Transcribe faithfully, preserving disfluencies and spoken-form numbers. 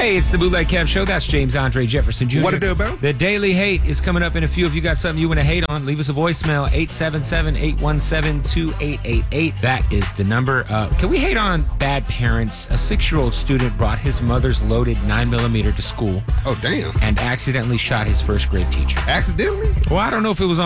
Hey, it's the Bootleg Kev Show. That's James Andre Jefferson Junior What it do, Bill? The Daily Hate is coming up in a few. If you got something you want to hate on, leave us a voicemail, eight seven seven, eight one seven, two eight eight eight. That is the number. Uh, can we hate on bad parents? A six-year-old student brought his mother's loaded nine millimeter to school Oh, damn. and accidentally shot his first grade teacher. Accidentally? Well, I don't know if it was on